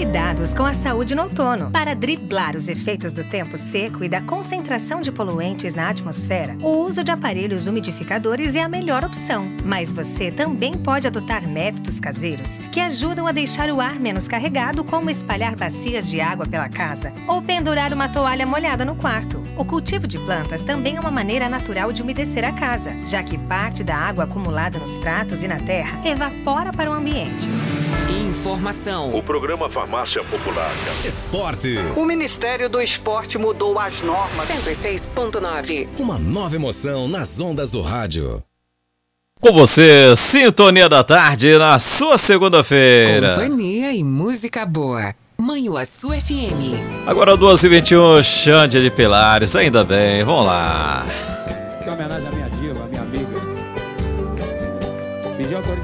Cuidados com a saúde no outono. Para driblar os efeitos do tempo seco e da concentração de poluentes na atmosfera, o uso de aparelhos umidificadores é a melhor opção. Mas você também pode adotar métodos caseiros que ajudam a deixar o ar menos carregado, como espalhar bacias de água pela casa ou pendurar uma toalha molhada no quarto. O cultivo de plantas também é uma maneira natural de umedecer a casa, já que parte da água acumulada nos pratos e na terra evapora para o ambiente. Informação. O programa Farmácia Popular. Esporte. O Ministério do Esporte mudou as normas. 106.9. Uma nova emoção nas ondas do rádio. Com você, Sintonia da Tarde, na sua segunda-feira. Companhia e música boa. Manhuaçu FM. Agora 2h21, Xande de Pilares, ainda bem, vamos lá. Essa é uma homenagem à minha diva, à minha amiga. Pedi autorização.